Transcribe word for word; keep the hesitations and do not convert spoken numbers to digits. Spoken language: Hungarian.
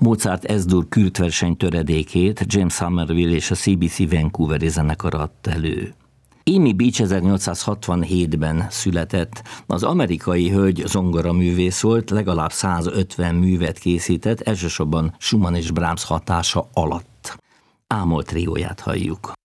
Mozart S-dur kürtverseny töredékét James Somerville és a cé bé cé Vancouveri zenekar adta elő. Amy Beach ezernyolcszázhatvanhétben született. Az amerikai hölgy zongoraművész volt, legalább százötven művet készített, elsősorban Schumann és Brahms hatása alatt. Ámol trióját halljuk.